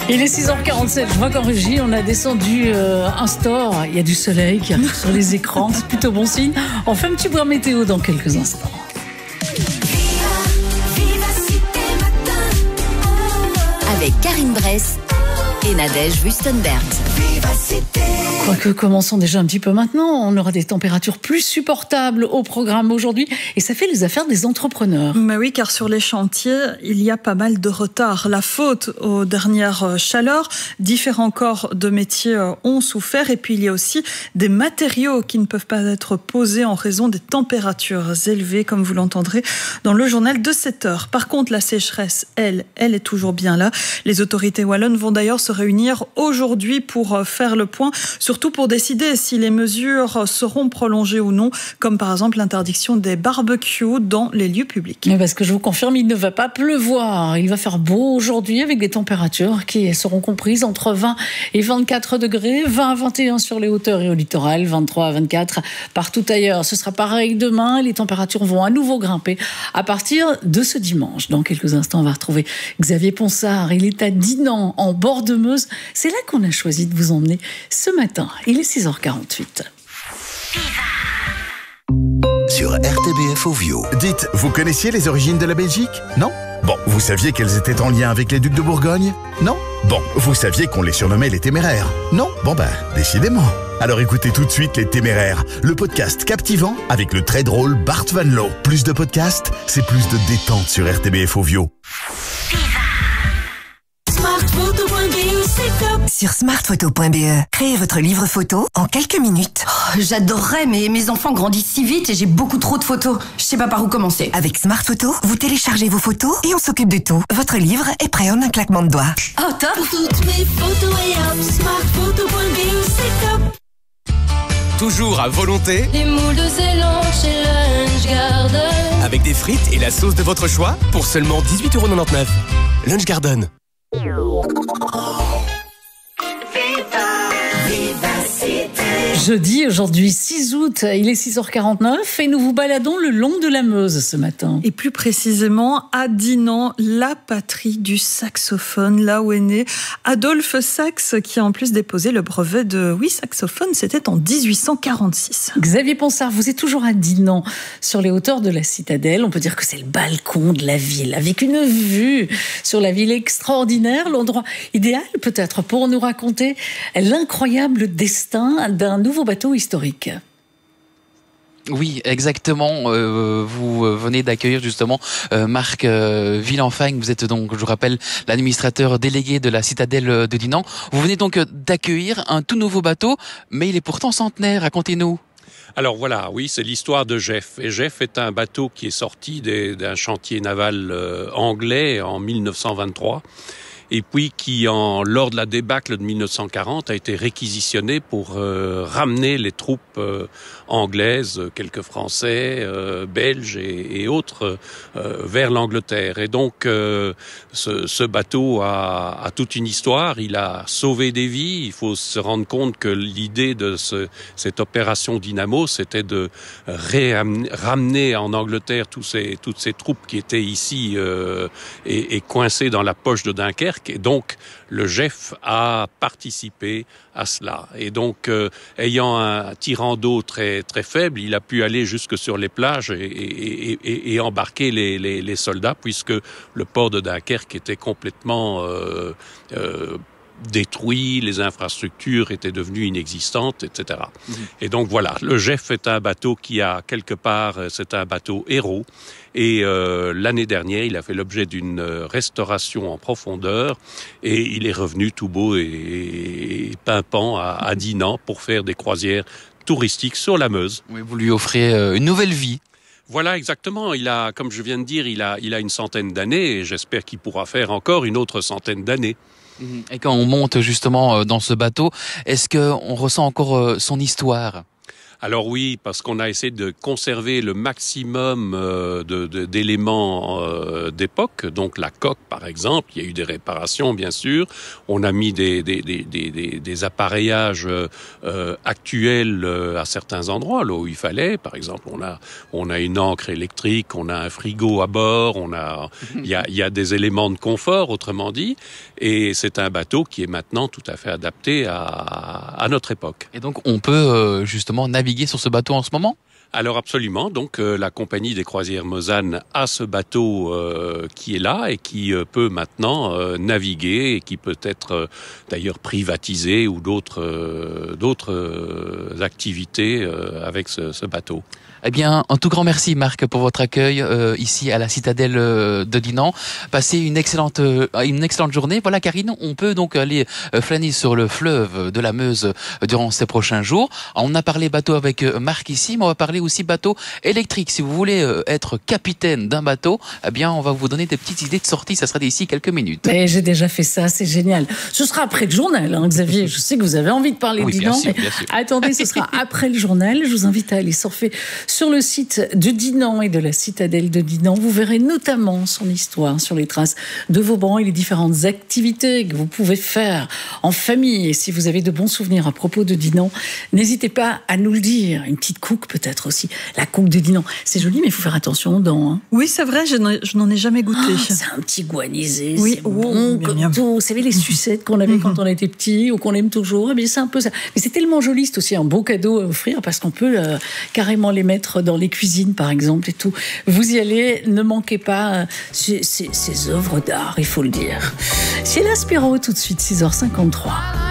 Il est 6h47, je vois qu'en régie, on a descendu un store. Il y a du soleil qui arrive sur les écrans, c'est plutôt bon signe. On fait un petit point météo dans quelques instants. Avec Karine Bress et Nadège Wüstenberg. Quoique, commençons déjà un petit peu maintenant. On aura des températures plus supportables au programme aujourd'hui. Et ça fait les affaires des entrepreneurs. Mais oui, car sur les chantiers, il y a pas mal de retard. La faute aux dernières chaleurs. Différents corps de métiers ont souffert. Et puis, il y a aussi des matériaux qui ne peuvent pas être posés en raison des températures élevées, comme vous l'entendrez dans le journal de 7 heures. Par contre, la sécheresse, elle est toujours bien là. Les autorités wallonnes vont d'ailleurs se réunir aujourd'hui pour faire le point, surtout pour décider si les mesures seront prolongées ou non, comme par exemple l'interdiction des barbecues dans les lieux publics. Mais parce que je vous confirme, il ne va pas pleuvoir. Il va faire beau aujourd'hui avec des températures qui seront comprises entre 20 et 24 degrés, 20 à 21 sur les hauteurs et au littoral, 23 à 24 partout ailleurs. Ce sera pareil demain. Les températures vont à nouveau grimper à partir de ce dimanche. Dans quelques instants, on va retrouver Xavier Ponsard. Il est à Dinan, en bord de Meuse. C'est là qu'on a choisi de vous emmener ce matin. Il est 6h48. Sur RTBF Ovio. Dites, vous connaissiez les origines de la Belgique? Non? Bon, vous saviez qu'elles étaient en lien avec les ducs de Bourgogne? Non? Bon, vous saviez qu'on les surnommait les Téméraires? Non? Bon décidément. Alors écoutez tout de suite Les Téméraires, le podcast captivant avec le très drôle Bart Van Loo. Plus de podcasts, c'est plus de détente sur RTBF Ovio. Sur smartphoto.be, créez votre livre photo en quelques minutes. Oh, j'adorerais, mais mes enfants grandissent si vite et j'ai beaucoup trop de photos. Je sais pas par où commencer. Avec Smartphoto, vous téléchargez vos photos et on s'occupe de tout. Votre livre est prêt en un claquement de doigts. Oh, top! Pour toutes mes photos et hop, smartphoto.be, c'est top. Toujours à volonté. Les moules de Zélande chez Lunch Garden. Avec des frites et la sauce de votre choix pour seulement 18,99 €. Lunch Garden. Jeudi, aujourd'hui 6 août, il est 6h49 et nous vous baladons le long de la Meuse ce matin. Et plus précisément à Dinan, la patrie du saxophone, là où est né Adolphe Sax, qui a en plus déposé le brevet de saxophone, c'était en 1846. Xavier Ponsard, vous êtes toujours à Dinan, sur les hauteurs de la citadelle. On peut dire que c'est le balcon de la ville, avec une vue sur la ville extraordinaire, l'endroit idéal peut-être pour nous raconter l'incroyable destin d'un nouveau bateau historique. Oui, exactement. Vous venez d'accueillir justement Marc Villenfagne. Vous êtes donc, je vous rappelle, l'administrateur délégué de la citadelle de Dinan. Vous venez donc d'accueillir un tout nouveau bateau, mais il est pourtant centenaire. Racontez-nous. Alors voilà, oui, c'est l'histoire de Jeff. Et Jeff est un bateau qui est sorti d'un chantier naval anglais en 1923. Et puis qui, lors de la débâcle de 1940, a été réquisitionné pour ramener les troupes anglaises, quelques Français, Belges et autres, vers l'Angleterre. Et donc, ce bateau a toute une histoire. Il a sauvé des vies. Il faut se rendre compte que l'idée de cette opération Dynamo, c'était de ramener en Angleterre toutes ces troupes qui étaient ici et coincées dans la poche de Dunkerque. Et donc, le Jeff a participé à cela. Et donc, ayant un tirant d'eau très, très faible, il a pu aller jusque sur les plages et embarquer les soldats, puisque le port de Dunkerque était complètement détruit, les infrastructures étaient devenues inexistantes, etc. Et donc voilà, le Jeff est un bateau qui a quelque part, c'est un bateau héros. Et l'année dernière, il a fait l'objet d'une restauration en profondeur et il est revenu tout beau et pimpant à Dinan pour faire des croisières touristiques sur la Meuse. Oui, vous lui offrez une nouvelle vie. Voilà, exactement. Il a, comme je viens de dire, il a une centaine d'années et j'espère qu'il pourra faire encore une autre centaine d'années. Et quand on monte justement dans ce bateau, est-ce qu'on ressent encore son histoire ? Alors oui, parce qu'on a essayé de conserver le maximum d'éléments d'époque. Donc la coque, par exemple, il y a eu des réparations, bien sûr. On a mis des appareillages actuels à certains endroits, là où il fallait. Par exemple, on a une ancre électrique, on a un frigo à bord, il y a des éléments de confort, autrement dit. Et c'est un bateau qui est maintenant tout à fait adapté à notre époque. Et donc on peut justement naviguer sur ce bateau en ce moment ? Alors absolument, donc la compagnie des croisières Mozane a ce bateau qui est là et qui peut maintenant naviguer et qui peut être d'ailleurs privatisé ou d'autres activités avec ce bateau. Eh bien, un tout grand merci Marc pour votre accueil ici à la citadelle de Dinan. Passez une excellente journée. Voilà Karine, on peut donc aller flâner sur le fleuve de la Meuse durant ces prochains jours. On a parlé bateau avec Marc ici, mais on va parler aussi bateau électrique. Si vous voulez être capitaine d'un bateau, eh bien on va vous donner des petites idées de sortie. Ça sera d'ici quelques minutes. Mais j'ai déjà fait ça, c'est génial. Ce sera après le journal, hein, Xavier. Je sais que vous avez envie de parler de Dinan. Bien sûr. Attendez, ce sera après le journal. Je vous invite à aller surfer sur le site de Dinan et de la citadelle de Dinan. Vous verrez notamment son histoire sur les traces de Vauban et les différentes activités que vous pouvez faire en famille. Et si vous avez de bons souvenirs à propos de Dinan, n'hésitez pas à nous le dire. Une petite couque peut-être aussi. La couque de Dinan. C'est joli, mais il faut faire attention aux dents. Hein. Oui, c'est vrai, je n'en ai jamais goûté. C'est un petit goût anisé. Oui, c'est bon comme tout. Vous savez, les sucettes qu'on avait quand on était petit ou qu'on aime toujours. Mais c'est un peu ça. Mais c'est tellement joli. C'est aussi un beau cadeau à offrir parce qu'on peut carrément les mettre dans les cuisines, par exemple, et tout. Vous y allez, ne manquez pas ces œuvres d'art, il faut le dire. C'est l'Aspiro, tout de suite, 6h53.